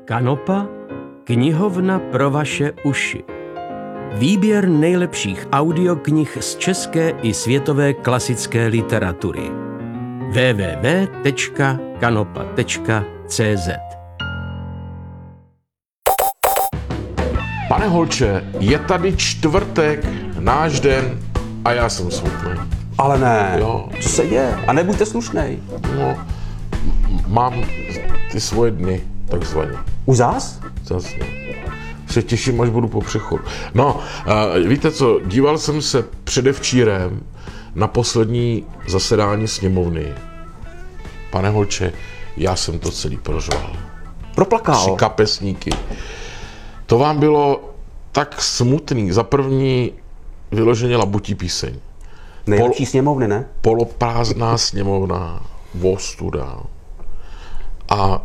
Kanopa, knihovna pro vaše uši. Výběr nejlepších audioknih z české i světové klasické literatury. www.kanopa.cz. Pane Holče, je tady čtvrtek, náš den, a já jsem smutný. Ale ne, Jo. co se děje? A nebuďte slušnej. No, mám ty svoje dny, takzvaně. Už zás? Zase. Se těším, až budu po přechodu. No, víte co, díval jsem se předevčírem na poslední zasedání sněmovny. Pane Holče, já jsem to celý prožval. Proplakal. 3 kapesníky. To vám bylo tak smutný. Za první vyloženě labutí píseň. Nejlepší sněmovny, ne? Poloprázdná sněmovna, ostuda. A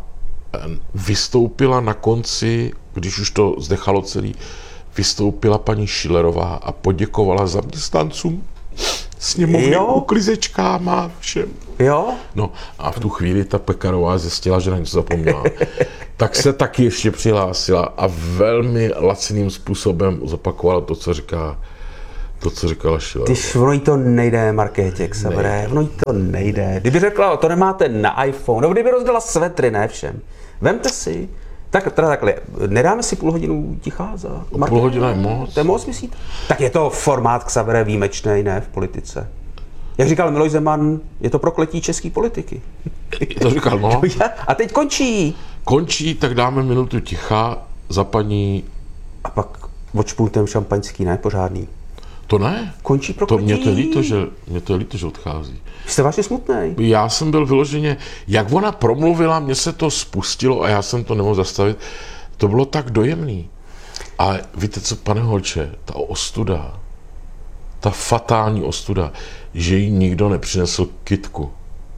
vystoupila na konci, když už to zdechalo celý, vystoupila paní Schillerová a poděkovala zaměstnancům sněmovny, uklizečkám všem. Jo? No a v tu chvíli ta Pekarová zjistila, že na něco zapomněla. Tak se taky ještě přihlásila a velmi laciným způsobem zopakovala to, co říkala Schillerová. Tyž, ono jí to nejde, Markétě, ono jí to nejde. Kdyby řekla, to nemáte na iPhone, no kdyby rozdala svetry, ne všem. Vemte si, takhle, nedáme si půl hodinu ticha za Markétě? Půl hodina je moc. To je moc, myslíte? Tak je to formát, Xavere, výjimečný, ne, v politice. Jak říkal Miloš Zeman, je to prokletí české politiky. To říkal, no. A teď končí. Končí, tak dáme minutu ticha za paní... A pak odšpultem šampaňský, ne, pořádný. To ne. Končí prokletí. Mně to je líto, že odchází. Jste vážně smutnej. Já jsem byl vyloženě, jak ona promluvila, mně se to spustilo a já jsem to nemohl zastavit. To bylo tak dojemný. Ale víte co, pane Holče, ta ostuda, ta fatální ostuda, že jí nikdo nepřinesl kytku.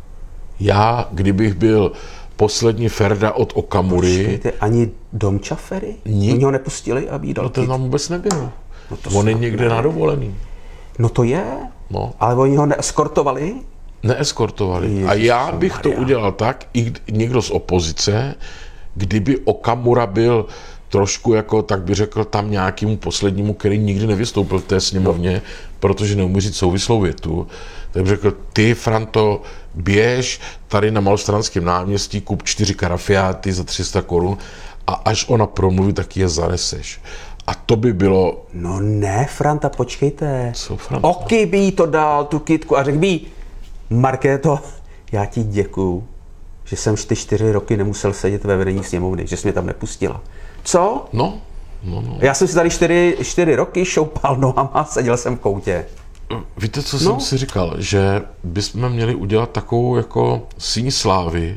Já, kdybych byl poslední Ferda od Okamury... Počkejte, ani Domčafery? Oni ho nepustili, aby jí dal ten tam vůbec nebyl. No on je někde na dovolený. No to je, no. Ale oni ho neeskortovali? Neeskortovali. A já bych to udělal tak, i někdo z opozice, kdyby Okamura byl trošku jako, tak by řekl tam nějakému poslednímu, který nikdy nevystoupil v té sněmovně, protože neumí říct souvislou větu, tak by řekl, ty, Franto, běž tady na Malostranském náměstí, kup 4 karafiáty za 300 korun a až ona promluví, tak je zaneseš. A to by bylo... No ne, Franta, počkejte. Co, Franta? Oky by jí to dal, tu kytku, a řekl by, Markéto, já ti děkuju, že jsem ty 4 roky nemusel sedět ve vedení sněmovny, že jsi mě tam nepustila. Co? No. Já jsem si tady 4 roky šoupal nohama a seděl jsem v koutě. Víte, co jsem si říkal? Že bychom měli udělat takovou jako síň slávy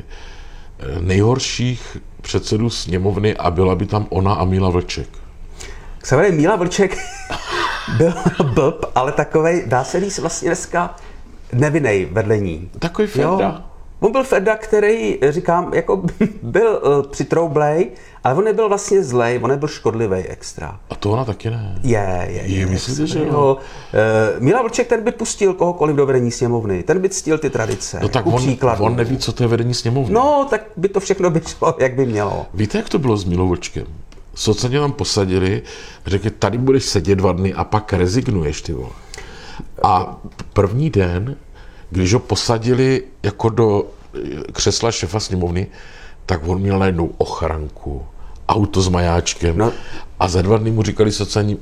nejhorších předsedů sněmovny a byla by tam ona a Míla Vlček. Xavere, Míla Vlček byl blb, ale takovej, dá se říct vlastně dneska nevinnej vedle ní. Takový Ferda. Jo. On byl Ferda, který, říkám, jako byl přitroublej, ale on nebyl vlastně zlej, on nebyl škodlivý extra. A to ona taky ne. Je. Myslíte, že jo? Míla Vlček, ten by pustil kohokoliv do vedení sněmovny, ten by ctil ty tradice. No tak on neví, co to je vedení sněmovny. No, tak by to všechno vyšlo, jak by mělo. Víte, jak to bylo s Mílou Vlčkem? Socani nám posadili, řekli, tady budeš sedět 2 dny a pak rezignuješ, ty vole. A první den, když ho posadili jako do křesla šefa sněmovny, tak on měl najednou ochranku, auto s majáčkem. No. A za 2 dny mu říkali socani,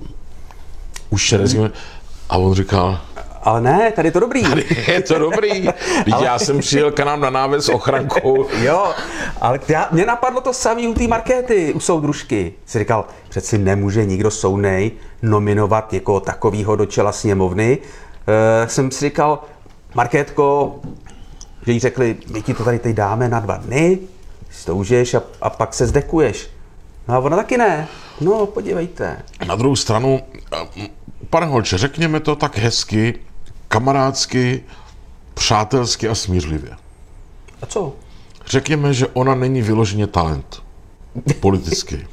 už rezignuje. A on říkal, ale ne, tady je to dobrý. Tady je to dobrý. Ale... Já jsem přijel k nám na náves s ochrankou. Jo, ale mě napadlo to samý u té Markéty, u soudružky. Jsi říkal, přeci nemůže nikdo soudnej nominovat někoho takového do čela sněmovny. Jsem si říkal, Markétko, že jí řekli, my ti to tady teď dáme na 2 dny, si to užiješ a pak se zdekuješ. No a ona taky ne. No, podívejte. Na druhou stranu, pane Holče, řekněme to tak hezky, kamarádsky, přátelsky a smířlivě. A co? Řekněme, že ona není vyloženě talent. Politicky.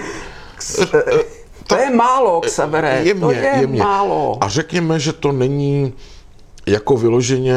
To je málo, Xavere. To je málo. A řekněme, že to není jako vyloženě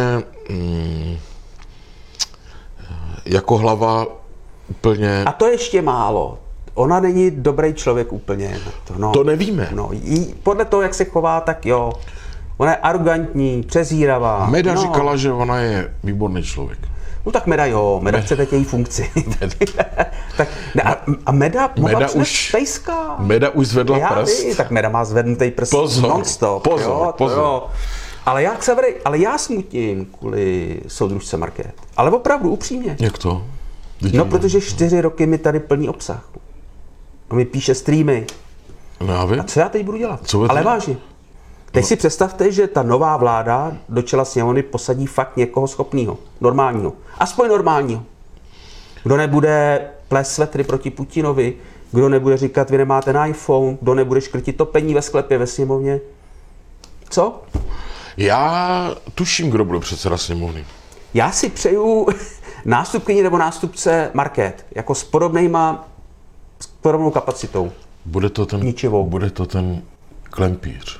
jako hlava úplně... A to ještě málo. ona není dobrý člověk úplně. To nevíme. No, podle toho, jak se chová, tak jo. Ona je arrogantní, přezíravá. Meda říkala, že ona je výborný člověk. No tak Meda jo, Meda chce teď její funkci. Tak, ne, a Meda mohla přinést pejska. Meda už zvedla prst. Tak Meda má zvednutý prst non-stop. Pozor. Jo. Ale já smutím kvůli soudružce Markéty. Ale opravdu, upřímně. Jak to? No, protože 4 roky mi tady plný obsah. A mi píše streamy. No, a co já teď budu dělat? Co ale vážně. Teď si představte, že ta nová vláda do čela sněmovny posadí fakt někoho schopného, normálního. Aspoň normálního. Kdo nebude plést svetry proti Putinovi, kdo nebude říkat, vy nemáte na iPhone, kdo nebude škrtit topení ve sklepě ve sněmovně. Co? Já tuším, kdo bude předseda sněmovny. Já si přeju nástupkyni nebo nástupce Markét, jako s podobnou kapacitou. Bude to ten Klempíř.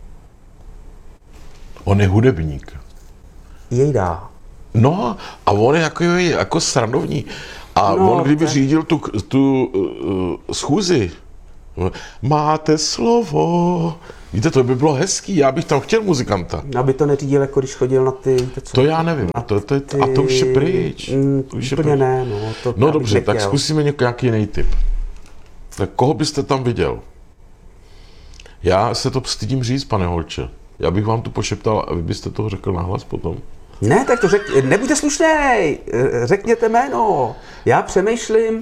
On je hudebník. Jejda. No, a on je jako srandovní. A on kdyby řídil tu schůzi, máte slovo. Víte, to by bylo hezký, já bych tam chtěl muzikanta. Aby to neřídil, jako když chodil na ty... To já nevím, a to už je pryč. Úplně ne, no. No dobře, tak zkusíme nějaký jiný typ. Tak koho byste tam viděl? Já se to stydím říct, pane Holče. Já bych vám to pošeptal a vy byste toho řekl nahlas potom. Ne, tak to nebuďte slušnej, řekněte jméno. Já přemýšlím...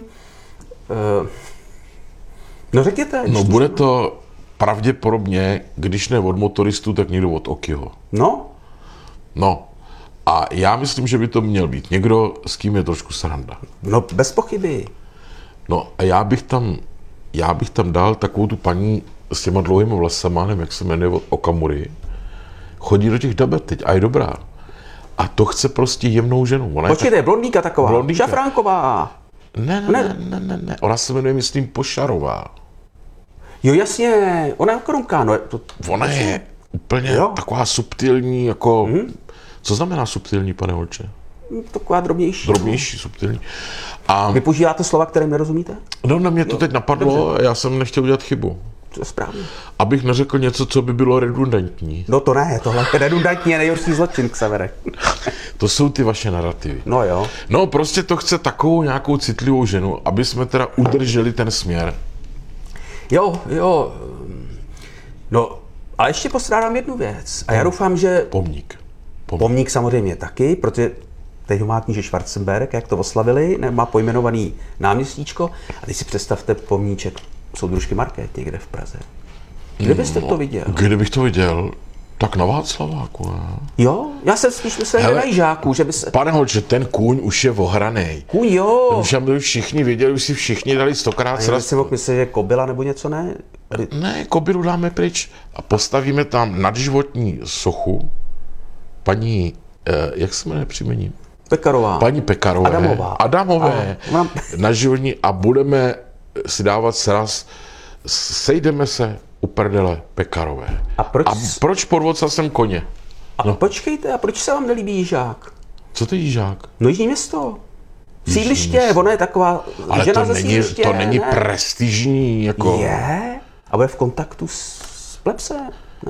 No řekněte. No bude to pravděpodobně, když ne od motoristů, tak někdo od Okiho. No. A já myslím, že by to měl být někdo, s kým je trošku sranda. No bez pochyby. No a já bych tam dal takovou tu paní s těma dlouhými vlasama, nevím, jak se jmenuje, od Okamury. Chodí do těch dabet teď a je dobrá. A to chce prostě jemnou ženu. Počkejte, blondýka taková. Blondýka. Šafránková. Ne. Ona se jmenuje, myslím, Pošarová. Jo, jasně, ona je korunka. No, ona je úplně taková subtilní, jako... Co znamená subtilní, pane Holče? Taková drobnější. Drobnější, subtilní. A... Vy používáte slova, kterým nerozumíte? No, na mě to teď napadlo, dobře. Já jsem nechtěl udělat chybu. To je správně. Abych neřekl něco, co by bylo redundantní. No to ne, tohle redundantní je nejhorší zločin, Xavere. To jsou ty vaše narrativy. No jo. No prostě to chce takovou nějakou citlivou ženu, aby jsme teda udrželi ten směr. Jo. No, ale ještě postrádám jednu věc. A já doufám, že... Pomník samozřejmě taky, protože teď ho má kníže Schwarzenberg, jak to oslavili, má pojmenovaný náměstíčko. A teď si představte pomníček soudružky Markéty někde v Praze. Kde byste to viděl? Kdybych to viděl, tak na Václaváku, ne? Jo, já jsem spíš myslel, že na Jižáku, že by se... Pane Holče, ten kůň už je ohranej. Kůň, jo. Už všichni věděli, už si všichni dali 100krát sraz. Já jsem mohl myslet, že kobyla nebo něco, ne? Ne, kobylu dáme pryč a postavíme tam nadživotní sochu paní, jak se jmenuje příjmení? Pekarová. Paní Pekarové. Adamové. Na životní a budeme si dávat sraz, sejdeme se u prdele Pekarové. A proč podvodca jsem koně? Počkejte, a proč se vám nelíbí Jižák? Co to je Jižák? No Jižní město. Sídliště, ona je taková ale žena ze sídliště. To není prestižní, jako... Je, a bude v kontaktu s plebse, ne?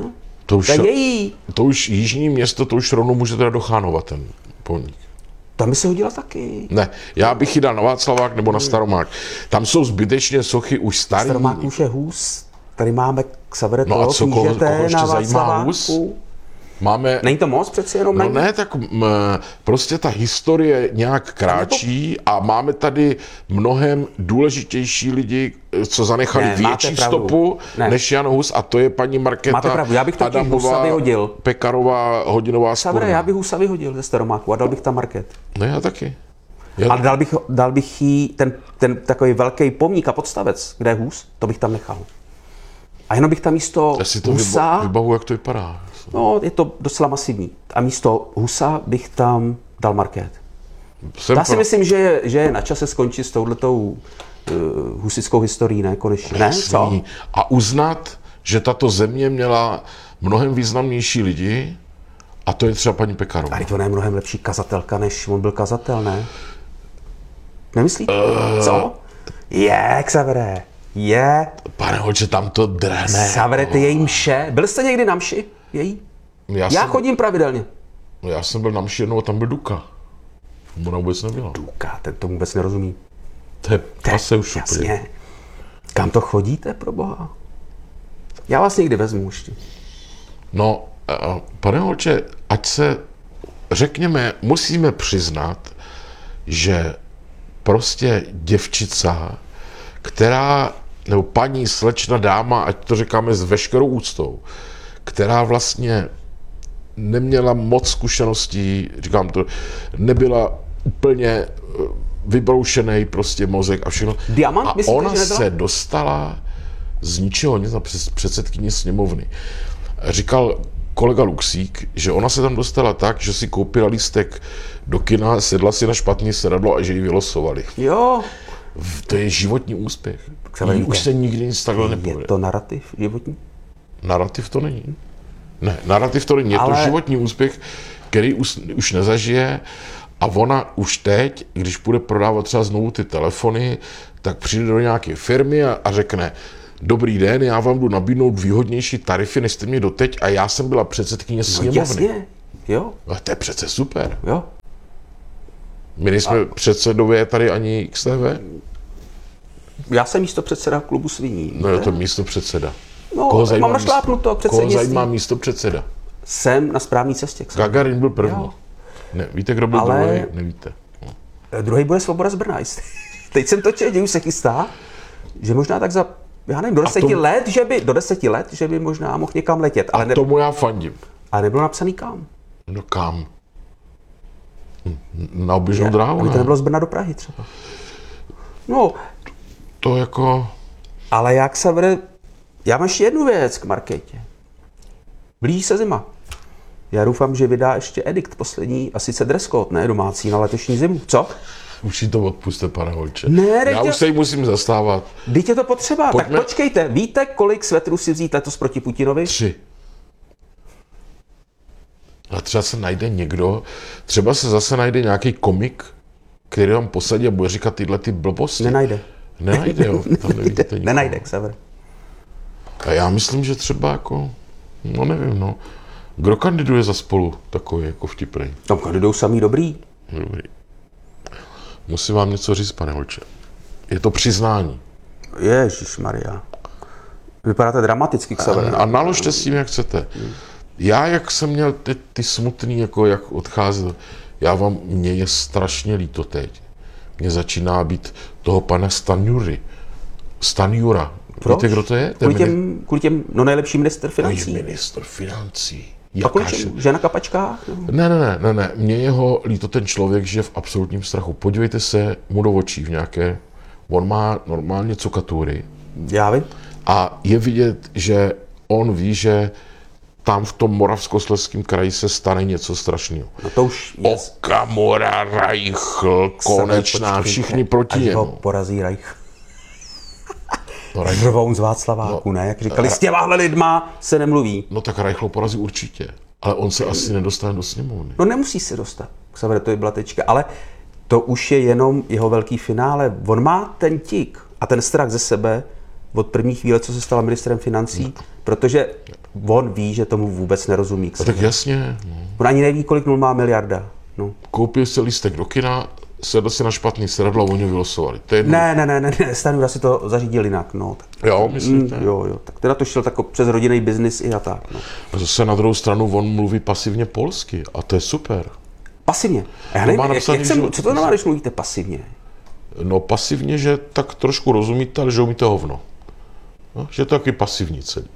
To už Jižní město, to už rovnou může teda dochánovat ten pomník. Tam by se hodila taky. Ne, já bych ji dal na Václavák nebo na Staromák. Tam jsou zbytečně sochy už starý. Staromák už je hůz. Tady máme Xavere toho knížete na Václaváku. Máme... Není to moc přeci jenom? No ne, tak prostě ta historie nějak kráčí a máme tady mnohem důležitější lidi, co zanechali větší stopu než Jan Hus, a to je paní Markéta Adamová, Pekarová, Hodinová Sporná. Já bych Husa vyhodil ze Staromáku a dal bych tam Markét. No já taky. Ale dal bych jí ten takový velký pomník a podstavec, kde je Hus, to bych tam nechal. A jenom bych tam místo Husa... vybavu, jak to vypadá. No, je to docela masivní. A místo Husa bych tam dal Markét. Já si myslím, že je na čase skončit s touhletou husitskou historií, ne? Konečně. Ne? Co? A uznat, že tato země měla mnohem významnější lidi, a to je třeba paní Pekarová. Ale to je mnohem lepší kazatelka, než on byl kazatel, ne? Nemyslíte? Co? Je, Xavere, je. Pane Holče, tam to drhne. Xavere, ty její mše. Byl jste někdy na mši? Její? Já chodím pravidelně. Já jsem byl na mši jednou a tam byl Duka. Ona vůbec nebyla. Duka, ten to vůbec nerozumí. To jease už Jasně. úplně. Kam to chodíte, pro boha? Já vás někdy vezmu ještě. No, pane Holče, ať se, řekněme, musíme přiznat, že prostě děvčica, která, nebo paní, slečna, dáma, ať to říkáme s veškerou úctou, která vlastně neměla moc zkušeností, říkám to, nebyla úplně vybroušený prostě mozek a všechno. Diamant, a myslíte, ona že nebyla? se dostala z ničeho nic na předsedkyni sněmovny. Říkal kolega Luxík, že ona se tam dostala tak, že si koupila lístek do kina, sedla si na špatný sedadlo a že ji vylosovali. Jo. To je životní úspěch. Xaver, Už se nikdy nic takhle nepovede. Je to narrativ životní? Narrativ to není. Ne, narrativ to není. Je Ale... to životní úspěch, který už nezažije a ona už teď, když bude prodávat třeba znovu ty telefony, tak přijde do nějaké firmy a řekne: Dobrý den, já vám jdu nabídnout výhodnější tarify, než jste mě doteď a já jsem byla předsedkyně sněmovny. Jasně, jo. A to je přece super. Jo. My nejsme předsedové tady ani XTV? Já jsem místopředseda klubu Sviní. No je to místo předseda. No, mám našlápnuto Koho předsednictví. zajímá místo předseda? Jsem na správné cestě. Gagarin byl první. Jo. Ne, víte, kdo byl druhý? Nevíte. Druhý bude Svoboda z Brna. Teď jsem to četl, už se chystá, že možná tak za, já nevím, do 10 let, že by možná mohl někam letět. Ale tomu já fandím. Ale nebylo napsaný kam. No kam? Na oběžnou dráhu, Aby to ne? nebylo z Brna do Prahy třeba. No, To jako... ale jak se vede... Já mám ještě jednu věc k Markétě. Blíží se zima. Já doufám, že vydá ještě edikt poslední, a sice dress code, ne domácí, na letošní zimu. Co? Už si to odpuste, pane Holče. Ne, já už se jí musím zastávat. Vždyť je to potřeba. Pojďme. Tak počkejte, víte, kolik svetrů si vzít letos proti Putinovi? 3. A třeba se najde někdo, třeba se zase najde nějaký komik, který vám posadí a bude říkat tyhle ty blbosti. Nenajde. Nenajde, jo. Tam nevidíte nikoho. Nenajde, Xaver. A já myslím, že třeba jako, no nevím, no. Kdo kandiduje za Spolu takový jako vtipnej? Tam kandidují samý dobrý. Dobrý. Musím vám něco říct, pane Holče. Je to přiznání. Ježišmarja. Vypadáte dramaticky, Xaver. A naložte s tím, jak chcete. Já, jak jsem měl ty smutný, jako jak odcházel, mě je strašně líto teď. Mně začíná být toho pana Stanjura. Proč? Víte, kdo to je? Kvůli těm, no nejlepší minister financí. Ministr financí. A kvůli čemu? Že na kapačkách? Ne. Mně jeho líto ten člověk, že je v absolutním strachu. Podívejte se mu do očí v nějaké, on má normálně cukatury. Já vím. A je vidět, že on ví, že tam v tom Moravskoslezském kraji se stane něco strašného. No to už je... Okamura, Reichl, Konečná, všichni proti Až ho němu. porazí Reich. No, Reichl, Řvoun z Václaváku, ne? Jak říkali, s těmahle lidma se nemluví. no tak Reichl porazí určitě, ale on se asi nedostane do sněmovny. No nemusí se dostat. Xaver, to je byla tečka. Ale to už je jenom jeho velký finále. On má ten tik a ten strach ze sebe od první chvíle, co se stal ministrem financí, protože on ví, že tomu vůbec nerozumí. A tak jasně, no. On ani neví, kolik nul má miliarda. No. Koupil si lístek do kina, sedl si na špatný sedadlo a oni vylosovali. To je jedno. Ne, Stanjura si to zařídil jinak. No. Jo, myslíte? Jo. Tak teda to šel tak přes rodinný biznis i a tak. No. A zase na druhou stranu on mluví pasivně polsky a to je super. Pasivně. A já nevím, má napsaný, co to znamená, když mluvíte pasivně? No pasivně, že tak trošku rozumíte, ale že umíte hovno. No, že to je taky pasivní celý.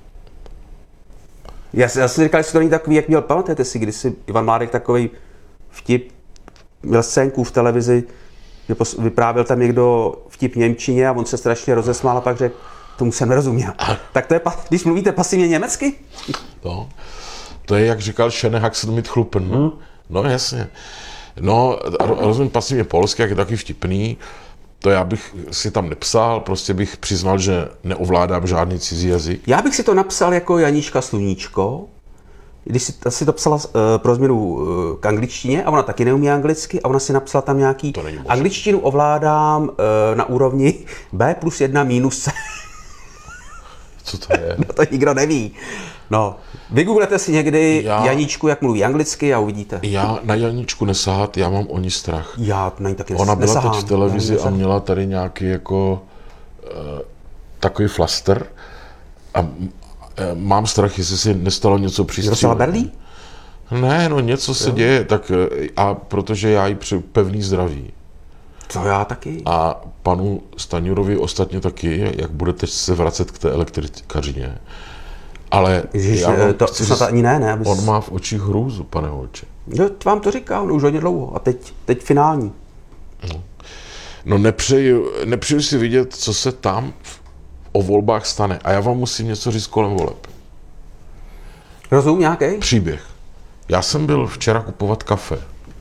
Já jsem říkal, jestli to není takový, jak měl, pamatujete si, když si Ivan Mládek takovej vtip, měl scénku v televizi, že vyprávěl tam někdo vtip němčině a on se strašně rozesmál a pak řekl, tomu jsem nerozuměl. Tak to je, když mluvíte pasivně německy? No, to je, jak říkal Schönehaxen mit Chlupen. No jasně. No, rozumím pasivně polsky, jak je taky vtipný. To já bych si tam nepsal, prostě bych přiznal, že neovládám žádný cizí jazyk. Já bych si to napsal jako Janíčka Sluníčko, když si to psala pro změnu k angličtině a ona taky neumí anglicky a ona si napsala tam nějaký angličtinu ovládám na úrovni B+1 -C. Co to je? No to nikdo neví. No, vygooglete si někdy Janíčku, jak mluví anglicky a uvidíte. Já na Janíčku nesahat, já mám o ní strach. Já na ní taky Ona byla nesahám. teď v televizi a měla tady nějaký jako takový flaster a mám strach, jestli si nestalo něco Dostala přístřivé. berlí? Ne, no něco se děje, tak a protože já jí přeju pevný zdraví. To já taky. A panu Staňurovi ostatně taky, jak budete se vracet k té elektrikařině. Ale Ježiš, já vám to chci snad říct, ani ne, abys... on má v očích hrůzu, pane Holče. Jo, vám to říká, on už hodně dlouho a teď finální. No nepřeju si vidět, co se tam o volbách stane. A já vám musím něco říct kolem voleb. Rozum nějaký? Příběh. Já jsem byl včera kupovat kafe.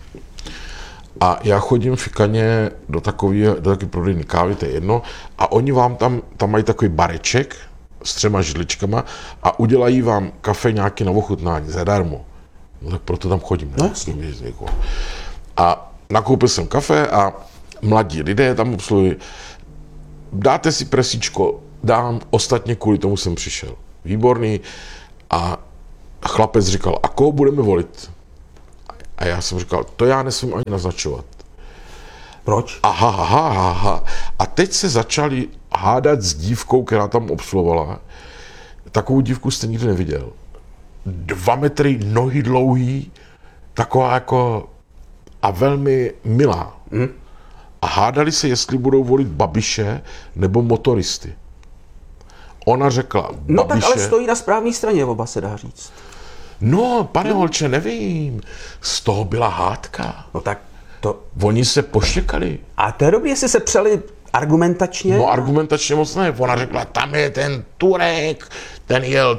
A já chodím fikaně do takové prodejny kávy, to je jedno, a oni vám tam mají takový bareček s 3 židličkama a udělají vám kafe nějaké na ochutnání zadarmo. No tak proto tam chodím. No, jasně. A nakoupil jsem kafe a mladí lidé tam obsluhují. Dáte si presíčko, dám, ostatně kvůli tomu jsem přišel. Výborný. A chlapec říkal, a koho budeme volit? A já jsem říkal, to já nesmím ani naznačovat. Proč? Aha. A teď se začali hádat s dívkou, která tam obsluhovala. Takovou dívku jste nikdy neviděl. 2 metry, nohy dlouhý, taková jako a velmi milá. A hádali se, jestli budou volit Babiše nebo motoristy. Ona řekla No Babiše. tak ale stojí na správné straně, oba se dá říct. No, pane Holče, nevím. Z toho byla hádka. No tak to... Oni se poštěkali. A to je dobrý, jestli se přeli argumentačně. No argumentačně moc ne. Ona řekla, tam je ten Turek, ten jel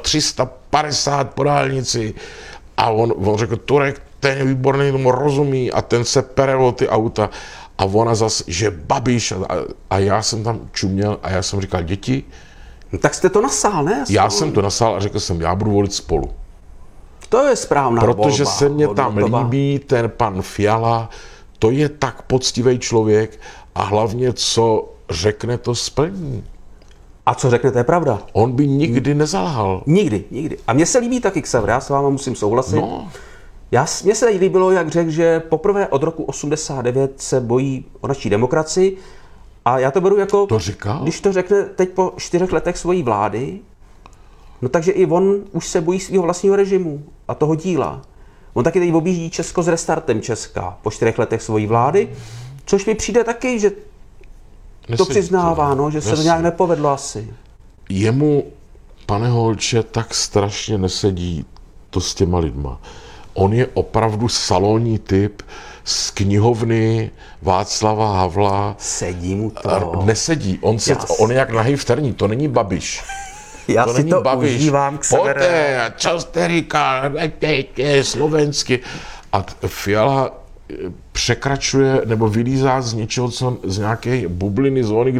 350 po dálnici. A on řekl, Turek, ten je výborný, tomu rozumí a ten se pere o ty auta. A ona zas, že Babiš. A já jsem tam čuměl a já jsem říkal, děti. No, tak jste to nasál, ne? Já jsem to nasál a řekl jsem, já budu volit Spolu. To je správná Protože volba, se mně tam hodnotová. líbí ten pan Fiala, to je tak poctivý člověk a hlavně, co řekne, to splní. A co řeknete, je pravda. On by nikdy nezalhal. Nikdy. A mně se líbí taky Xaver, já s váma musím souhlasit. No, Mně se líbilo, jak řekl, že poprvé od roku 89 se bojí o naší demokracii. A já to beru jako, to říkal? když to řekne teď po 4 letech svojí vlády, no takže i on už se bojí svého vlastního režimu a toho díla. On taky teď objíždí Česko s restartem Česka po 4 letech svojí vlády, což mi přijde taky, že to Nesedí přiznává, no, že se to nějak nepovedlo asi. Jemu, pane Holče, tak strašně nesedí to s těma lidma. On je opravdu salonní typ z knihovny Václava Havla. Sedí mu to. Nesedí, on je jak nahý vterní, to není Babiš. Já To si není to Babiš. užívám k sebe. Poté, čo jste říkal, slovensky. A Fiala překračuje nebo vylízá z něčeho, z nějaké bubliny zóny,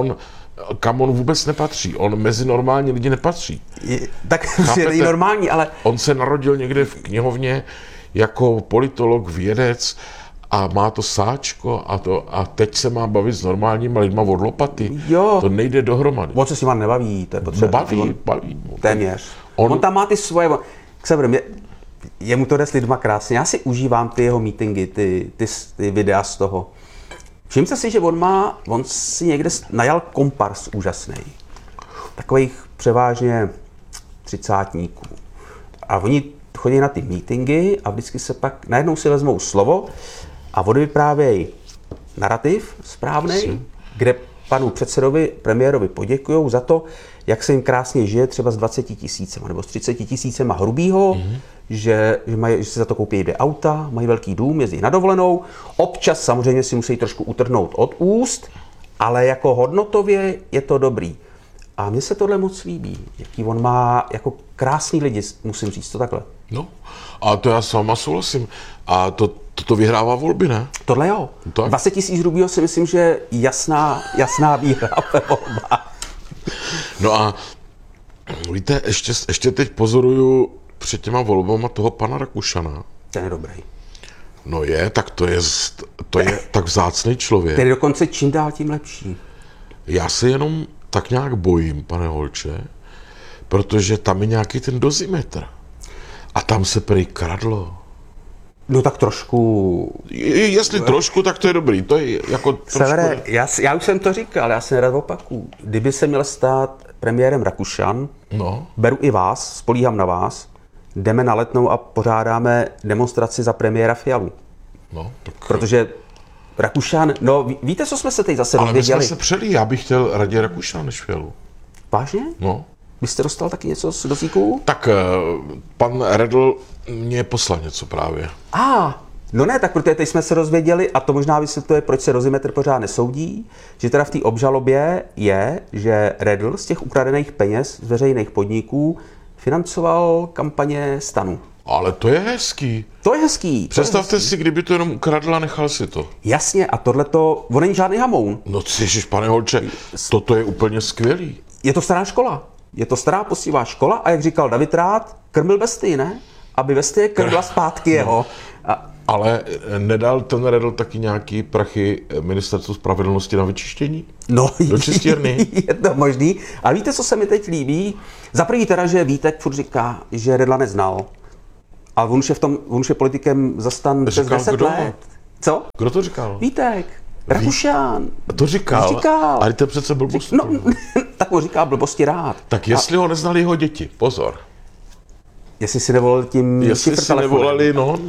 kam on vůbec nepatří. On mezi normální lidi nepatří. Tak je normální, ale... On se narodil někde v knihovně jako politolog, vědec a má to sáčko a teď se má bavit s normálníma lidma od lopaty. Jo. To nejde dohromady. On se s nima nebaví, to je potřeba. Baví. Téměř. On tam má ty svoje... Xaver, jemu to jde s lidma krásně. Já si užívám ty jeho meetingy, ty videa z toho. Všimte si, že on si někde najal kompars úžasný. Takových převážně 30. A oni chodí na ty meetingy a vždycky se pak najednou si vezmou slovo a vyprávějí narrativ správnej, kde panu předsedovi, premiérovi poděkujou za to, jak se jim krásně žije třeba s 20 000 nebo s 30 000 hrubýho, že si za to koupí 2 auta, mají velký dům, jezdí na dovolenou. Občas samozřejmě si musí trošku utrhnout od úst, ale jako hodnotově je to dobrý. A mně se tohle moc líbí, jaký on má jako krásný lidi, musím říct to takhle. No, a to já s váma souhlasím. A to vyhrává volby, ne? Tohle jo. Tak. 20 000 hrubýho si myslím, že jasná výhra ve volbách. No a víte, ještě teď pozoruju před těma volbama toho pana Rakušana. Ten je dobrý. No tak to je tak vzácný člověk. Ten je dokonce čím dál tím lepší. Já se jenom tak nějak bojím, pane Holče, protože tam je nějaký ten dozimetr. A tam se prý kradlo. No tak trošku... Jestli trošku, tak to je dobrý. To je jako trošku... Severe, já už jsem to říkal, já se nerad opakuju. Kdyby se měl stát premiérem Rakušan, beru i vás, spolíhám na vás, jdeme na Letnou a pořádáme demonstraci za premiéra Fialu. No, tak... Protože Rakušan, víte, co jsme se teď zase ale dozvěděli? Ale my jsme se přeli, já bych chtěl raději Rakušan než Fialu. Vážně? No. Vy jste dostal taky něco z dozíků? Tak pan Redl mě poslal něco právě. No ne, tak protože teď jsme se dozvěděli, a to možná vysvětluje, proč se Dozimetr pořád nesoudí, že teda v té obžalobě je, že Redl z těch ukradených peněz z veřejných podniků financoval kampaně STANu. Ale to je hezký. To je hezký. Představte si, kdyby to jenom ukradl a nechal si to. Jasně, a tohleto, on není žádný hamoun. No ježiš, pane Holče, toto je úplně skvělý. Je to stará škola. Je to stará poctivá škola a jak říkal David Rád, krmil besty, ne? Aby bestie krmila zpátky jeho. Ale nedal ten Redl taky nějaký prachy Ministerstvu spravedlnosti na vyčištění? No, do čistírny? Je to možný. A víte, co se mi teď líbí? Za první teda, že Vítek furt říká, že Redla neznal. A on už je politikem zastan přes 10 let. Co? Kdo to říkal? Vítek. Rakušan. To říkal. Ale to je přece blbost. No, tak ho říká blbosti rád. Tak jestli ho neznali jeho děti, pozor. Jestli si nevolali tím Jestli si nevolali,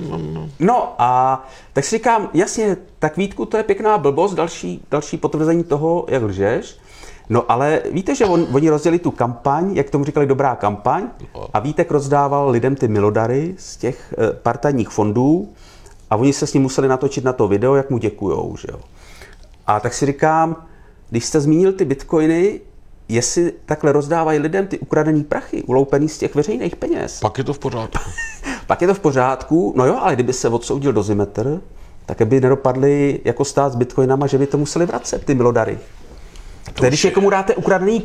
No a tak si říkám, jasně, tak Vítku, to je pěkná blbost, další potvrzení toho, jak lžeš. No ale víte, že oni rozdělili tu kampaň, jak tomu říkali, dobrá kampaň, a Vítek rozdával lidem ty milodary z těch partajních fondů a oni se s ním museli natočit na to video, jak mu děkujou, že jo. A tak si říkám, když jste zmínil ty bitcoiny, jestli takhle rozdávají lidem ty ukradený prachy, uloupený z těch veřejných peněz. Pak je to v pořádku. Pak je to v pořádku, no jo, ale kdyby se odsoudil Dozimetr, tak by nedopadli jako stát s bitcoinama, že by to museli vracet, ty milodary. Tedy když někomu dáte ukradený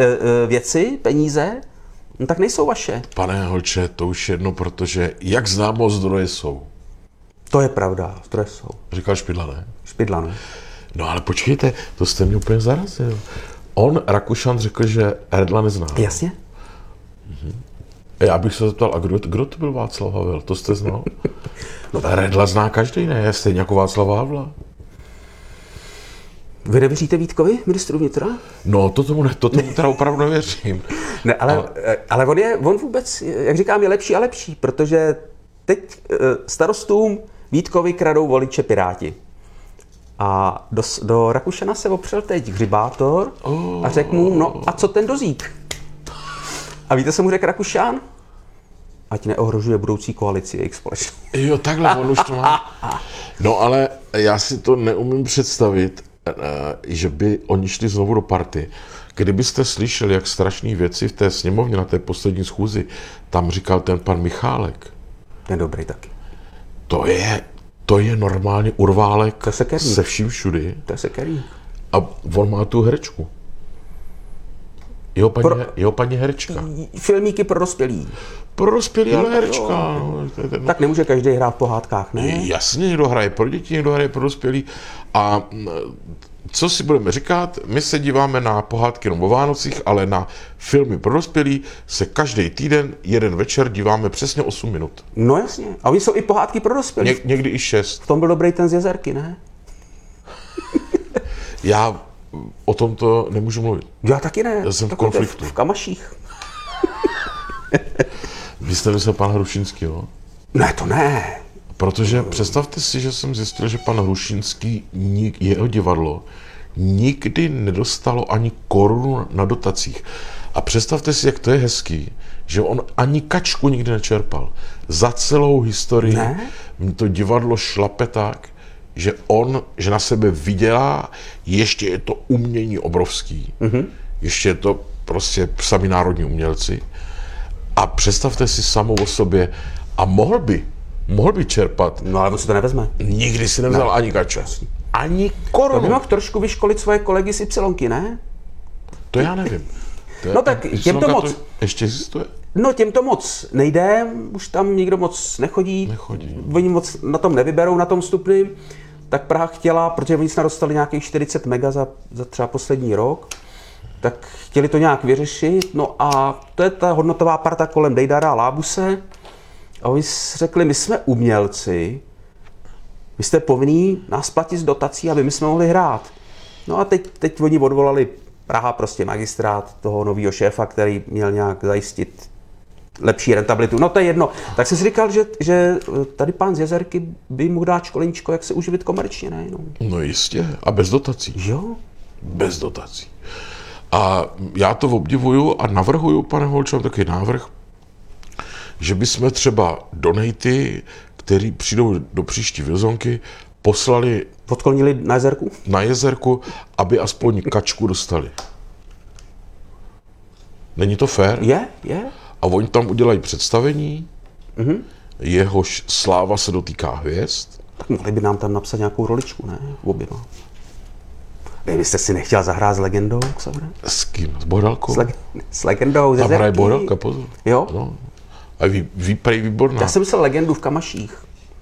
peníze, no tak nejsou vaše. Pane Holče, to už jedno, protože jak známo, zdroje jsou. To je pravda, zdroje jsou. Říkal Špidla, ne? Špidla, ne? No ale počkejte, to jste mě úplně zarazil. On, Rakušan, řekl, že Redla nezná. Jasně. Já bych se zeptal, a kdo to byl Václav Havel? To jste znal? No, Redla zná každý, ne? Stejně jako Václav Havla. Vy nevěříte Vítkovi, ministru vnitra? No, to tomu teda opravdu nevěřím. Ne, ale on vůbec, jak říkám, je lepší a lepší, protože teď starostům Vítkovi kradou voliče Piráti. A do Rakušana se opřel teď Hřibátor a řekl mu, no a co ten Dozík? A víte, co mu řekl Rakušan? Ať neohrožuje budoucí koalici jejich společnost. Jo, takhle, on už to má. No ale já si to neumím představit, že by oni šli znovu do party. Kdybyste slyšeli, jak strašné věci v té sněmovně na té poslední schůzi, tam říkal ten pan Michálek. Ten dobrý taky. To je normálně urválek se vším všudy. To je sekerník. A on má tu herečku. Jeho paní herečka. Filmíky pro dospělí. Pro dospělí, ale herečka. Tak nemůže každý hrát v pohádkách, ne? Jasně, někdo hraje pro děti, někdo hraje pro dospělí. A co si budeme říkat, my se díváme na pohádky jenom o Vánocích, ale na filmy pro dospělí se každý týden, jeden večer díváme přesně 8 minut. No jasně. A oni jsou i pohádky pro dospělí. Někdy i 6. V tom byl dobrý ten z Jezerky, ne? Já o tomto nemůžu mluvit. Já taky ne. Já jsem v konfliktu. V Kamaších. Vy jste myslel pana Hrušinského? Ne, to ne. Protože představte si, že jsem zjistil, že pan Hrušinský, jeho divadlo, nikdy nedostalo ani korunu na dotacích. A představte si, jak to je hezký, že on ani kačku nikdy nečerpal. Za celou historii to divadlo šlape tak, že na sebe vydělá, ještě je to umění obrovský, ještě je to prostě sami národní umělci. A představte si samou o sobě, a mohl by čerpat. No ale on si to nevezme. Nikdy si nevzal ani kačku. Ani korunu. To by mohl trošku vyškolit svoje kolegy z Ypsilonky, ne? To já nevím. No tak těm to moc. Ještě existuje? No těm to moc nejde, už tam nikdo moc nechodí. Oni moc na tom nevyberou, na tom stupni. Tak Praha chtěla, protože oni snad dostali nějakých 40 mega za třeba poslední rok, tak chtěli to nějak vyřešit. No a to je ta hodnotová parta kolem Dejdara a Lábuse. A oni řekli, my jsme umělci, vy jste povinní nás platit z dotací, aby my jsme mohli hrát. No a teď oni odvolali Praha, prostě magistrát toho nového šéfa, který měl nějak zajistit lepší rentabilitu. No to je jedno. Tak jsem si říkal, že tady pán z Jezerky by mohl dát školeničko, jak se uživit komerčně, ne? No jistě. A bez dotací. Jo? Bez dotací. A já to obdivuju a navrhuju, pane Holče, mám takový návrh, že bychom třeba donaty, který přijdou do příští Vilzonky, poslali Odklonili na Jezerku? Na Jezerku, aby aspoň kačku dostali. Není to fér? Je. A oni tam udělají představení, jehož sláva se dotýká hvězd. Tak mohli by nám tam napsat nějakou roličku, ne? Oběma. Vy jste si nechtěl zahrát s legendou, Xavre? S kým? S Bohdalkou? S legendou ze Tam hraje Zerky. Bohdalka, pozor. Jo? No. A výborná. Já jsem myslel legendu v Kamaších.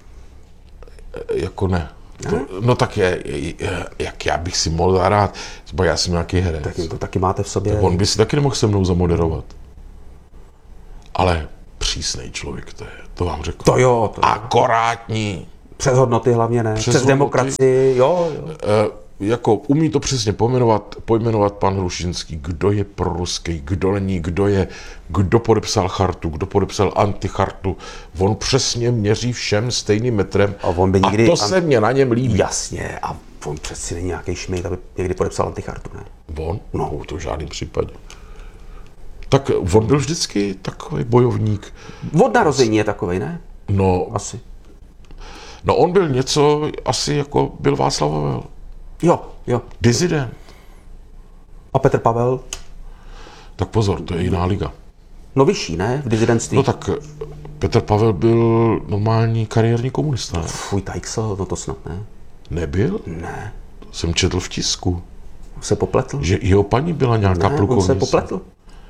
Jako ne. No tak jak já bych si mohl zahrát, já jsem nějaký herec. Tak to taky máte v sobě. On by si taky nemohl se mnou zamoderovat. Ale přísnej člověk to je, to vám řeknu. To jo. Akorátní. Přes hodnoty hlavně ne. Přes demokracii, jo. Jako umí to přesně pojmenovat pan Hrušinský, kdo je proruský, kdo není, kdo podepsal chartu, kdo podepsal antichartu. On přesně měří všem stejným metrem a to se mě na něm líbí. Jasně, a on přeci není nějaký šmejt, aby někdy podepsal antichartu, ne? On? No, to v žádném případě. Tak on byl vždycky takový bojovník. Od narození je takovej, ne? No. Asi. No on byl něco, asi jako byl Václav Havel. Jo. Disident. A Petr Pavel? Tak pozor, to je jiná liga. No vyšší, ne? V dizidentství. No tak Petr Pavel byl normální kariérní komunista. Ne? Fuj, Tajksel, no to snad ne. Nebyl? Ne. Jsem četl v tisku. Se popletl? Že jeho paní byla nějaká plukovnice. On se popletl.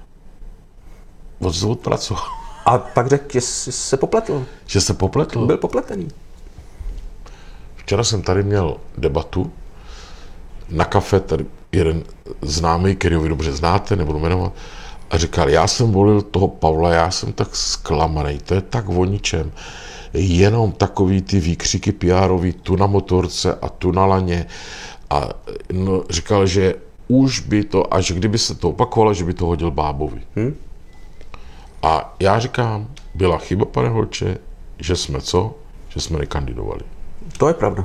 On se odpracoval. A pak řekl, že se popletl. Že se popletl? Byl popletený. Včera jsem tady měl debatu na kafe, tady jeden známý, který vy dobře znáte, nebudu jmenovat, a říkal, já jsem volil toho Pavla, já jsem tak zklamaný, to je tak o ničem. Jenom takový ty výkřiky PR-ový, tu na motorce a tu na laně. A no, říkal, že už by to, až kdyby se to opakovalo, že by to hodil Bábovi. A já říkám, byla chyba, pane Holče, že jsme co? Že jsme nekandidovali. To je pravda.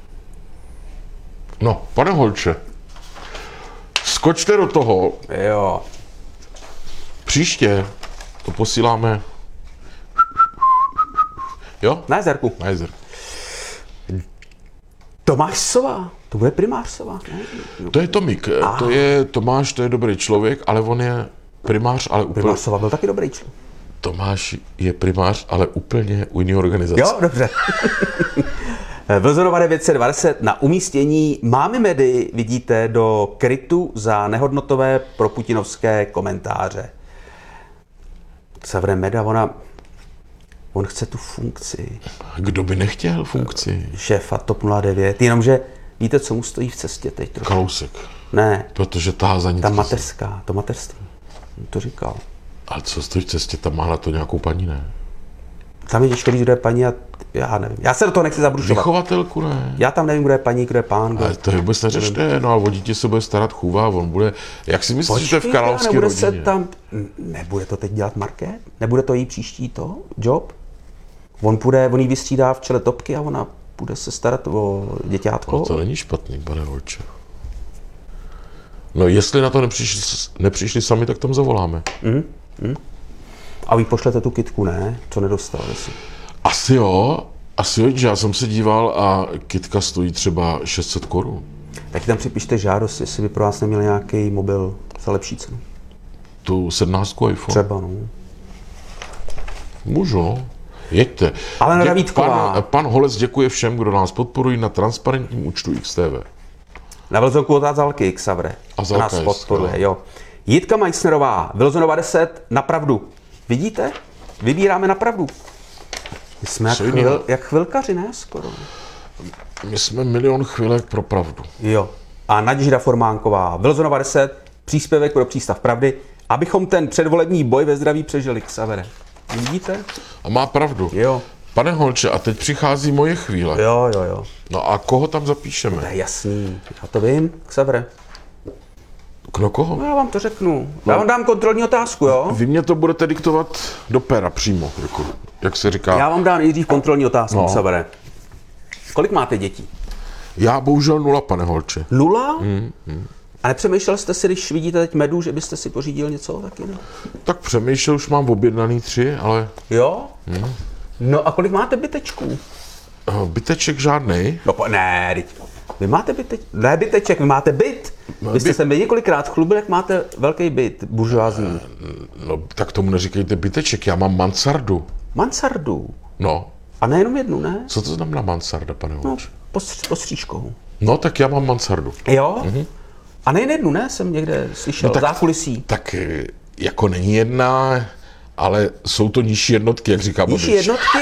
No, pane Holče, skočte do toho. Jo. Příště to posíláme. Jo? Na Jezerku. Na Jezerku. Tomáš Sova. To bude primář Sova, ne? To je Tomík. To je Tomáš, to je dobrý člověk, ale on je primář, ale úplně... Primář Sova byl taky dobrý člověk. Tomáš je primář, ale úplně u jiné organizace. Jo, dobře. Vilzonova 920 na umístění Mámy Medy vidíte do krytu za nehodnotové proputinovské komentáře. Xavre Meda, on chce tu funkci. Kdo by nechtěl funkci? Šéfa TOP 09, jenomže víte, co mu stojí v cestě teď trošku? Kalousek. Ne. Protože tahá za ní. Ta mateřská, to mateřství. On to říkal. A co stojí v cestě, tam má na to nějakou paní, ne? Tam je těžko říct, kdo je paní a já nevím. Já se do toho nechci zabrušovat. Vychovatelku, ne? Já tam nevím, kdo je paní, kdo je pán. Ale to je vůbec neřešte, no a o dítě se bude starat chůva, on bude, jak si myslíš, že to je v královské rodině? Nebude to teď dělat Market? Nebude to její příští job? On jí vystřídá v čele topky a ona bude se starat o děťátko? No to není špatný, pane Holče. No jestli na to nepřišli sami, tak tam zavoláme. A vy pošlete tu kitku, ne? Co nedostal, jestli. Asi jo, že já jsem se díval a kitka stojí třeba 600 korun. Tak tam připište žádost, jestli by pro vás neměl nějaký mobil za lepší cenu. Tu 17 iPhone? Třeba, no. Můžu, no. Jeďte. Ale Vítková. Pan Holec děkuje všem, kdo nás podporují na transparentním účtu XTV. Na Vilzonku otázalky Xavre. A Zalka nás podporuje, jo. Jitka Meissnerová, Vilzonova 10, napravdu. Vidíte? Vybíráme na pravdu. My jsme Co jiného? jak chvilkaři, ne? Skoro. My jsme milion chvilek pro pravdu. Jo. A Naděžda Formánková, Wilsonova 10, příspěvek pro Přístav pravdy, abychom ten předvolební boj ve zdraví přežili, Xavere. Vidíte? A má pravdu. Jo. Pane Holče, a teď přichází moje chvíle. Jo. No a koho tam To zapíšeme? je jasný. Já to vím, Xavere. No koho? No, já vám to řeknu. Já vám dám kontrolní otázku, jo? Vy mě to budete diktovat do pera přímo, jako, jak se říká. Já vám dám nejdřív kontrolní otázku, No. Xavere. Kolik máte dětí? Já bohužel 0, pane Holče. 0? A nepřemýšlel jste si, když vidíte teď medu, že byste si pořídil něco taky, ne? Tak přemýšlel, už mám objednaný 3, ale Jo? No a kolik máte bytečků? byteček žádnej. No ne, teď. Vy máte ne byteček, vy máte byt. Vy jste byt. se mi několikrát chlubil, jak máte velký byt, buržoázní. No tak tomu neříkejte byteček, já mám mansardu. Mansardu. No, A nejenom jednu, ne? co to znamená mansarda, pane No, Holče? pod střížkou. No tak já mám mansardu. Jo? A nejen jednu, ne? Jsem někde slyšel. tak- Zákulisí. Tak jako není jedna, ale jsou to nižší jednotky, jak říká Nižší Babiš. jednotky,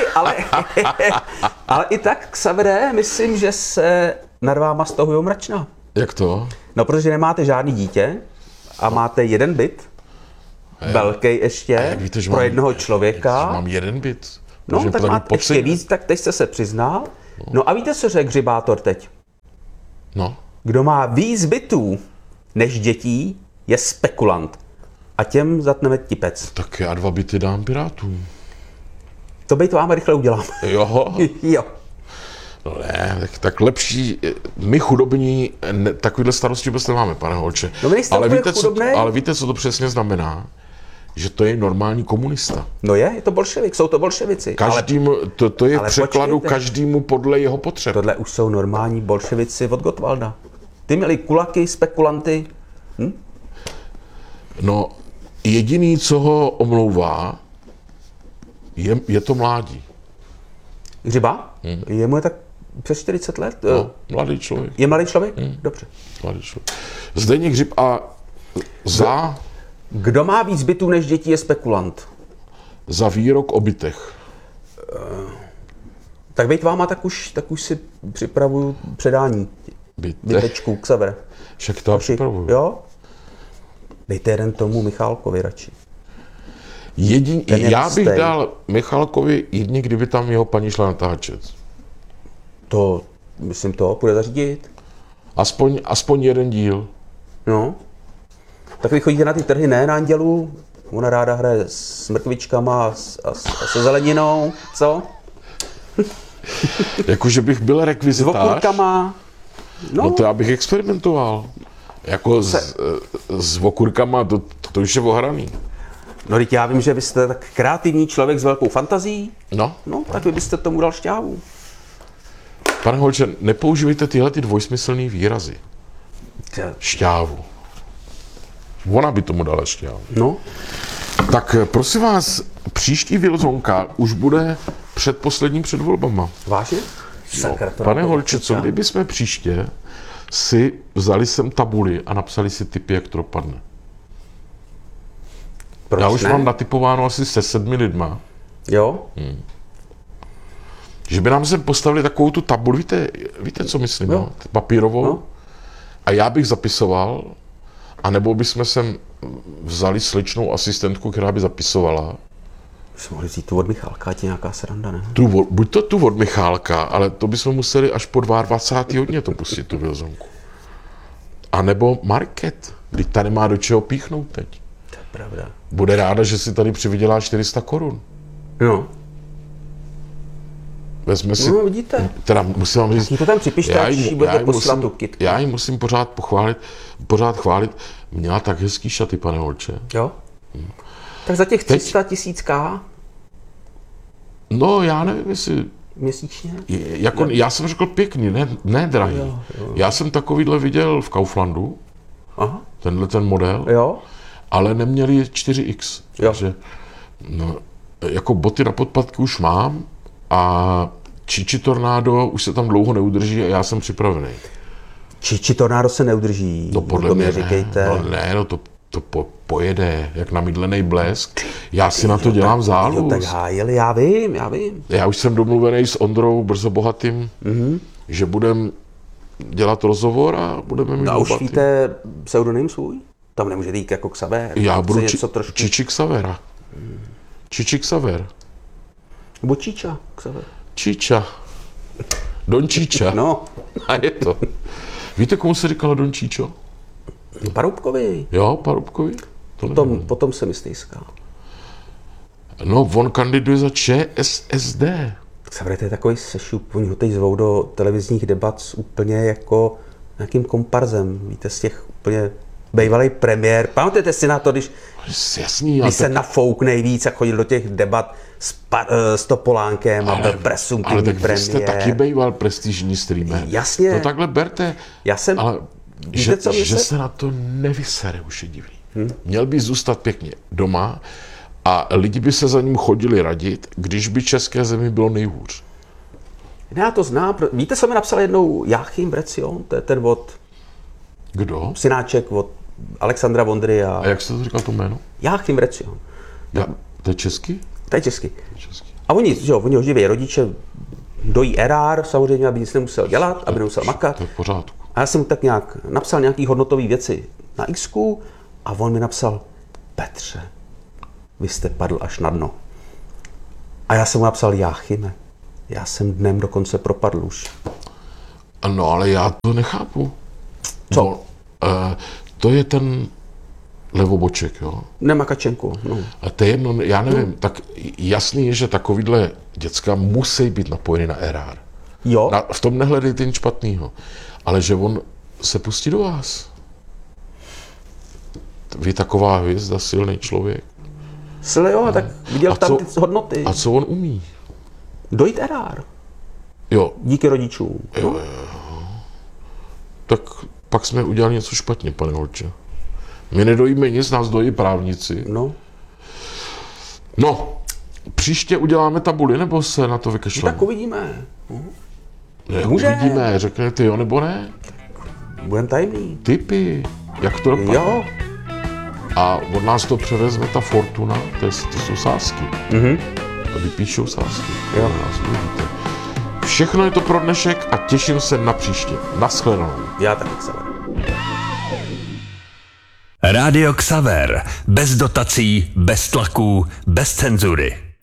ale i tak, Xavere, myslím, že se nad váma stahujou mračna. Jak to? No, protože nemáte žádný dítě a máte jeden byt, velký ještě, Jak víte, že pro mám- jednoho Že člověka. mám jeden byt. No, protože tak to máte ještě víc, tak teď jste se přiznal. No a víte, co řekl Hřibátor teď? No, Kdo má víc bytů než dětí, je spekulant. A těm zatneme tipec. tak já 2 byty dám Pirátům. To byt vám rychle udělám. Jo, Jo. no ne, tak lepší, my chudobní takovýhle starosti vůbec nemáme, pane Holče. No vy nejste ale, úplně víte, chudobnej. ale víte, co to přesně znamená? Že to je normální komunista. No je to bolševik, jsou to bolševici. Ale Každému, to je v ale překladu počkejte. každému podle jeho potřeb. tohle už jsou normální bolševici od Gottwalda. Ty měli kulaky, spekulanty. No, jediný, co ho omlouvá, je to mládí. Hřiba? Jemu je tak přes 40 let? No, mladý člověk. Je mladý člověk? Dobře. Mladý člověk. Zdeněk Hřib a Kdo má víc bytů než dětí, je spekulant. za výrok o bytech. Tak bejt váma, tak už si připravuju předání bytečků k sebe. Však to já připravuju. Jo? Dejte jeden tomu Michálkovi radši. Ten je Já bych hustej. dal Michalkovi jedně, kdyby tam jeho paní šla natáčet. To, myslím, to půjde zařídit. Aspoň jeden díl. No. Tak vy chodíte na ty trhy, ne, na Andělu? Ona ráda hraje s mrkvičkama a se zeleninou, co? Jakože bych byl S rekvizitář. okurkama. No to já bych experimentoval. Jako s okurkama, to už je ohraný. No, teď já vím, že vy jste tak kreativní člověk s velkou fantazí. No, No, tak vy byste tomu dal šťávu. pane Holče, nepoužívejte tyhle ty dvojsmyslný výrazy. Šťávu. Ona by tomu dala šťávu. No, Tak prosím vás, příští Wilsonka už bude předposlední před volbama. vážně? Sakra, to Pane nám to Holče, co říká. kdyby jsme příště si vzali sem tabuli a napsali si tipy, jak to dopadne? Proč Já už ne? mám natypováno asi se 7 lidma, Jo? že by nám sem postavili takovou tu tabuli, víte co myslím, Jo. no? Papírovou, No. a já bych zapisoval, anebo bychom sem vzali slečnou asistentku, která by zapisovala. Jsme mohli vzít tu od Michalka, ať je nějaká sranda, ne? Buď to tu od Michálka, ale to bychom museli až po 22. hodně to pustit, tu Wilsonku. A nebo Market, když tady má do čeho píchnout teď. To je pravda. Bude ráda, že si tady přivydělá 400 korun. No, Vezme si, no vidíte. teda musím vám říct, Jí to tam připište, až jí budete poslat tu kytku. já ji musím pořád chválit. Měla tak hezký šaty, pane Holče. Jo? Tak za těch 300 000 No, já nevím, jestli, měsíčně? jako, já jsem řekl pěkný, ne drahý. Jo. Já jsem takovýhle viděl v Kauflandu, Aha, ten model, jo? ale neměli 4X. Jo. Takže, no, jako boty na podpatky už mám a Čiči Tornado už se tam dlouho neudrží a já jsem připravený. Či tornádo se neudrží. No podle to mě mi říkejte. ne. No to to pojede, jak namydlený blesk. Já si na to dělám záluz. Tak hájili, já vím. Já už jsem domluvený s Ondrou Brzo Bohatým, že budeme dělat rozhovor a budeme mít A už debaty. víte pseudonym svůj? Tam nemůžete jít jako Xaver. Já budu něco trošku... Čičik Savera. Čičik Saver. Nebo Číča Xaver. Číča. Don Číča. No, A je to. Víte, komu se říkalo Don Číčo? Paroubkovi. Jo, Paroubkovi? To nevím. Potom se mi stýská. No, on kandiduje za ČSSD. Xaver, to je takový sešup, oni ho teď zvou do televizních debat s úplně jako nějakým komparzem. Víte, z těch úplně bývalý premiér. Pamatujete si na to, když Jasný, se nafouk nejvíc a chodil do těch debat s Topolánkem a byl ale presumptivní tak vy jste premiér. taky býval prestižní streamer. Jasně. To takhle berte. Já jsem... Ale Víte, co mi že se na to nevysere, už je divný. Měl by zůstat pěkně doma a lidi by se za ním chodili radit, když by české zemi bylo nejhůř. Já to znám. Víte, co mi napsal jednou Jáchym Brecion? To je ten od Kdo? synáček od Alexandra Vondry A jak jste to říkal to jméno? Jáchym Brecion. To je český? To je česky. Český. A oni ho živí rodiče, dojí erár, samozřejmě, aby nic nemusel dělat, aby nemusel makat. To je v pořádku. A já jsem mu tak nějak napsal nějaký hodnotové věci na Xku a on mi napsal: Petře, vy jste padl až na dno. A já jsem mu napsal: Jáchyme, já jsem dnem dokonce propadl už. No, ale já to nechápu. Co? No, to je ten levoboček, jo? Nemakačenku, no. A to je jedno, já nevím, tak jasný je, že takovýhle děcka musí být napojeny na erár. Jo, V tom nehledejte nic špatného. Ale že on se pustí do vás. Vy taková hvězda, silný člověk. Sile, jo, tak viděl A tam co- ty hodnoty. A co on umí? Dojít erár. Jo, Díky rodičům. No. tak pak jsme udělali něco špatně, pane Holče. My nedojíme nic, nás dojí právníci. No. No, příště uděláme tabuli, nebo se na to vykašleme? Tak uvidíme. Může. Uvidíme, řeknete jo nebo ne? Budem tajemný. Typy, jak to dopadne. Jo. A od nás to převezme ta Fortuna, to jsou sázky. A vypíšou sázky. Jo. Na nás uvidíte. Všechno je to pro dnešek a těším se na příště. Naschledanou. Já taky Xaver. Rádio Xaver. Bez dotací, bez tlaků, bez cenzury.